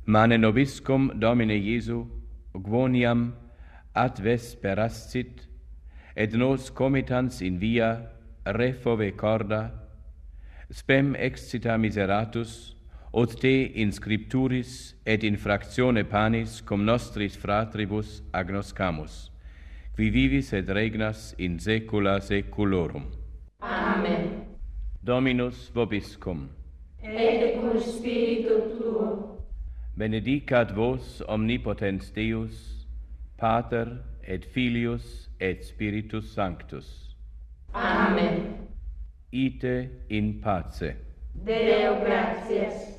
Mane nobiscum Domine Iesu, quoniam ad vesperascit, et nos comitans in via refove corda, spem excita miseratus, od te in scripturis et in fractione panis cum nostris fratribus agnoscamus, qui vivis et regnas in saecula saeculorum. Amen. Dominus vobiscum. Et cum spiritu tuo. Benedicat vos omnipotens Deus, Pater et Filius et Spiritus Sanctus. Amen. Ite in pace. Deo gratias.